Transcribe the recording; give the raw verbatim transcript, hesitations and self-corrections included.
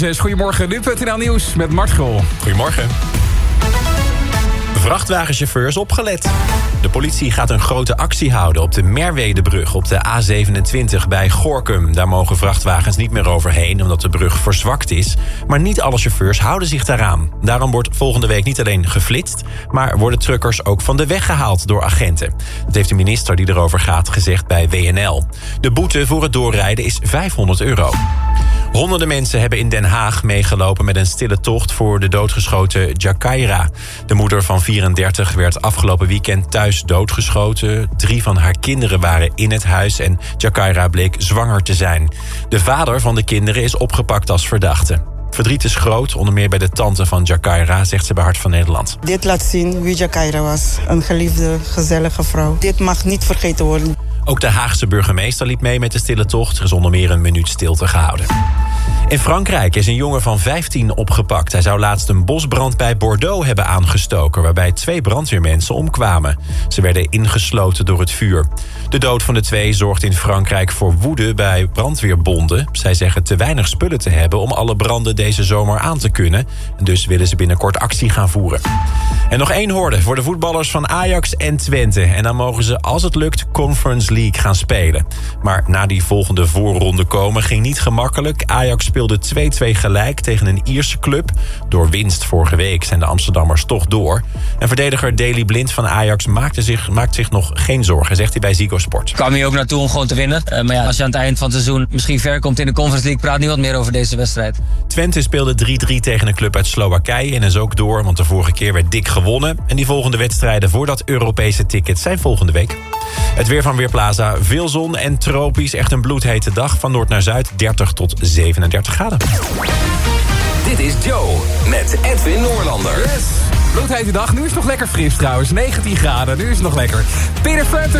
Dus goedemorgen, nu punt n l Nieuws met Mart Grol. Goedemorgen. Vrachtwagenchauffeurs opgelet. De politie gaat een grote actie houden op de Merwedebrug op de A zevenentwintig bij Gorinchem. Daar mogen vrachtwagens niet meer overheen omdat de brug verzwakt is. Maar niet alle chauffeurs houden zich daaraan. Daarom wordt volgende week niet alleen geflitst, maar worden truckers ook van de weg gehaald door agenten. Dat heeft de minister die erover gaat gezegd bij W N L. De boete voor het doorrijden is vijfhonderd euro. Honderden mensen hebben in Den Haag meegelopen met een stille tocht voor de doodgeschoten Jakaira. De moeder van vierendertig werd afgelopen weekend thuis doodgeschoten. Drie van haar kinderen waren in het huis en Jakaira bleek zwanger te zijn. De vader van de kinderen is opgepakt als verdachte. Verdriet is groot, onder meer bij de tante van Jakaira, zegt ze bij Hart van Nederland. Dit laat zien wie Jakaira was. Een geliefde, gezellige vrouw. Dit mag niet vergeten worden. Ook de Haagse burgemeester liep mee met de stille tocht. Er is onder meer een minuut stilte gehouden. In Frankrijk is een jongen van vijftien opgepakt. Hij zou laatst een bosbrand bij Bordeaux hebben aangestoken, waarbij twee brandweermensen omkwamen. Ze werden ingesloten door het vuur. De dood van de twee zorgt in Frankrijk voor woede bij brandweerbonden. Zij zeggen te weinig spullen te hebben om alle branden deze zomer aan te kunnen. En dus willen ze binnenkort actie gaan voeren. En nog één hoorde voor de voetballers van Ajax en Twente. En dan mogen ze, als het lukt, Conference League gaan spelen. Maar na die volgende voorronde komen ging niet gemakkelijk. Ajax speelde twee-twee gelijk tegen een Ierse club. Door winst vorige week zijn de Amsterdammers toch door. En verdediger Daley Blind van Ajax maakte zich, maakt zich nog geen zorgen, zegt hij bij Ziggo Sport. Ik kwam hier ook naartoe om gewoon te winnen. Uh, maar ja, als je aan het eind van het seizoen misschien ver komt in de Conference League, praat niemand meer over deze wedstrijd. Twente speelde drie-drie tegen een club uit Slowakije en is ook door, want de vorige keer werd dik gewonnen. En die volgende wedstrijden voor dat Europese ticket zijn volgende week. Het weer van Weerplaza, veel zon en tropisch. Echt een bloedhete dag van noord naar zuid, dertig tot zevenendertig graden. Dit is Joe met Edwin Noorlander. Yes, bloedhete dag. Nu is het nog lekker fris trouwens. negentien graden, nu is het nog lekker. Peter Frampton